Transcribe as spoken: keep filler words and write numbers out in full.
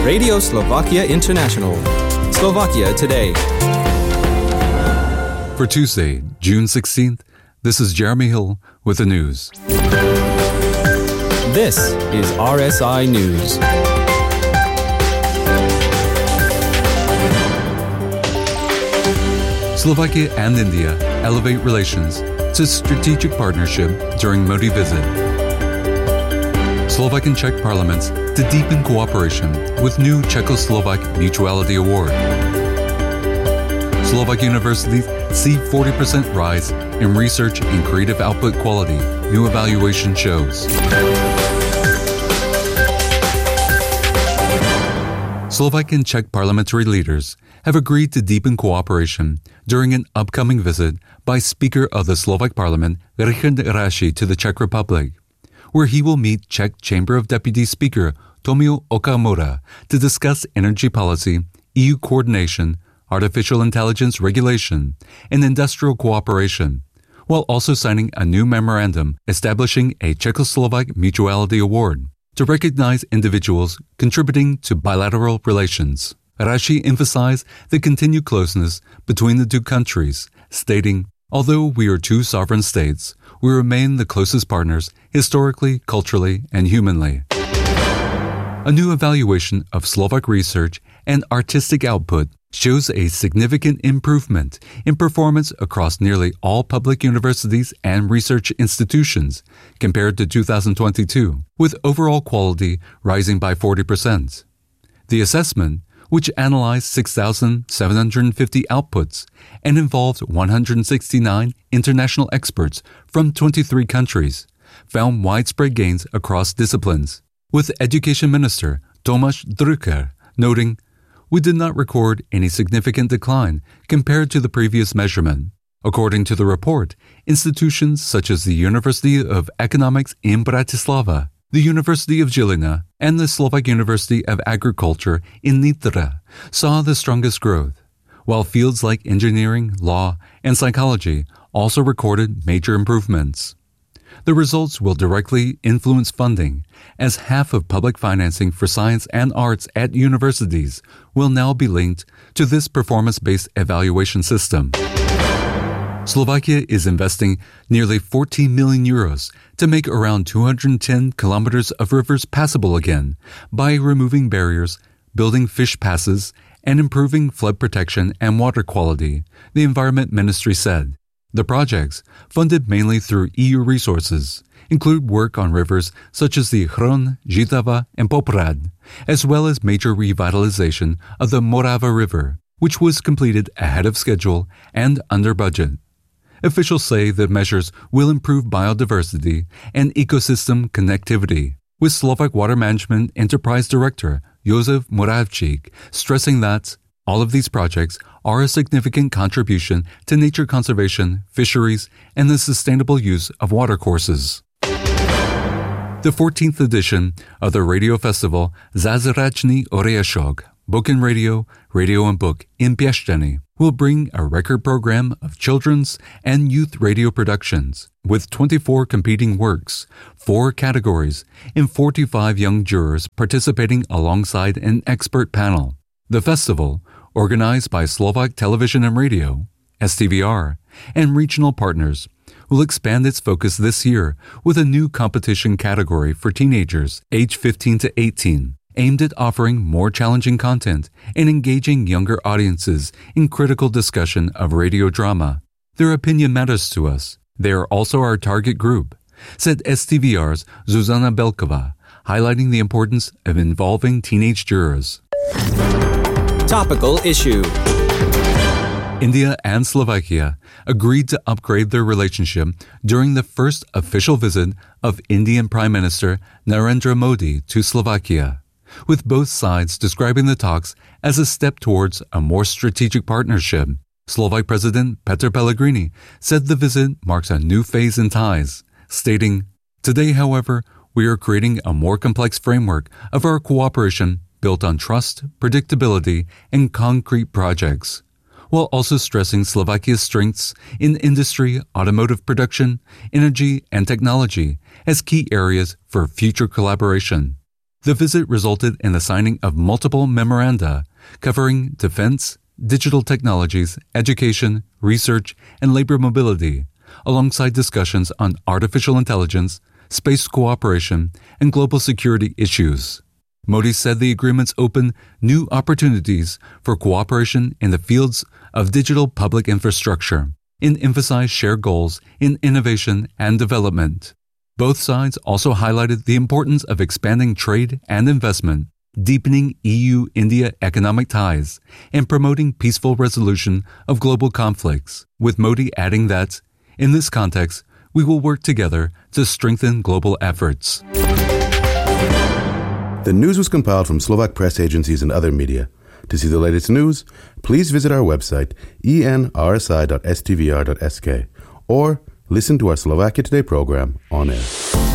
Radio Slovakia International. Slovakia Today. For Tuesday, June sixteenth, this is Jeremy Hill with the news. This is R S I News. Slovakia and India elevate relations to strategic partnership during Modi visit. Slovak and Czech parliaments to deepen cooperation with new Czechoslovak Mutuality Award. Slovak universities see forty percent rise in research and creative output quality, new evaluation shows. Slovak and Czech parliamentary leaders have agreed to deepen cooperation during an upcoming visit by Speaker of the Slovak Parliament, Richard Raši, to the Czech Republic, where he will meet Czech Chamber of Deputies Speaker Tomio Okamura to discuss energy policy, E U coordination, artificial intelligence regulation, and industrial cooperation, while also signing a new memorandum establishing a Czechoslovak Mutuality Award to recognize individuals contributing to bilateral relations. Raši emphasized the continued closeness between the two countries, stating, "Although we are two sovereign states, we remain the closest partners historically, culturally, and humanly." A new evaluation of Slovak research and artistic output shows a significant improvement in performance across nearly all public universities and research institutions compared to two thousand twenty-two, with overall quality rising by forty percent. The assessment, which analyzed six thousand seven hundred fifty outputs and involved one hundred sixty-nine international experts from twenty-three countries, found widespread gains across disciplines, with Education Minister Tomáš Drucker noting, "We did not record any significant decline compared to the previous measurement." According to the report, institutions such as the University of Economics in Bratislava, the University of Žilina, and the Slovak University of Agriculture in Nitra saw the strongest growth, while fields like engineering, law, and psychology also recorded major improvements. The results will directly influence funding, as half of public financing for science and arts at universities will now be linked to this performance-based evaluation system. Slovakia is investing nearly fourteen million euros to make around two hundred ten kilometers of rivers passable again by removing barriers, building fish passes, and improving flood protection and water quality, the Environment Ministry said. The projects, funded mainly through E U resources, include work on rivers such as the Hron, Žitava, and Poprad, as well as major revitalization of the Morava River, which was completed ahead of schedule and under budget. Officials say the measures will improve biodiversity and ecosystem connectivity, with Slovak Water Management Enterprise Director Jozef Moravčík stressing that all of these projects are a significant contribution to nature conservation, fisheries, and the sustainable use of watercourses. The fourteenth edition of the radio festival Zázračný Oriešok, Book and Radio, Radio and Book in Piešťany, will bring a record program of children's and youth radio productions, with twenty-four competing works, four categories, and forty-five young jurors participating alongside an expert panel. The festival, organized by Slovak Television and Radio, S T V R, and regional partners, will expand its focus this year with a new competition category for teenagers aged fifteen to eighteen, aimed at offering more challenging content and engaging younger audiences in critical discussion of radio drama. Their opinion matters to us. They are also our target group, said S T V R's Zuzana Belkova, highlighting the importance of involving teenage jurors. Topical issue. India and Slovakia agreed to upgrade their relationship during the first official visit of Indian Prime Minister Narendra Modi to Slovakia, with both sides describing the talks as a step towards a more strategic partnership. Slovak President Petr Pellegrini said the visit marks a new phase in ties, stating, "Today, however, we are creating a more complex framework of our cooperation built on trust, predictability, and concrete projects, while also stressing Slovakia's strengths in industry, automotive production, energy, and technology as key areas for future collaboration." The visit resulted in the signing of multiple memoranda covering defense, digital technologies, education, research, and labor mobility, alongside discussions on artificial intelligence, space cooperation, and global security issues. Modi said the agreements open new opportunities for cooperation in the fields of digital public infrastructure and emphasize shared goals in innovation and development. Both sides also highlighted the importance of expanding trade and investment, deepening E U-India economic ties, and promoting peaceful resolution of global conflicts, with Modi adding that, in this context, we will work together to strengthen global efforts. The news was compiled from Slovak press agencies and other media. To see the latest news, please visit our website, e n r s i dot s t v r dot s k, or listen to our Slovakia Today program on air.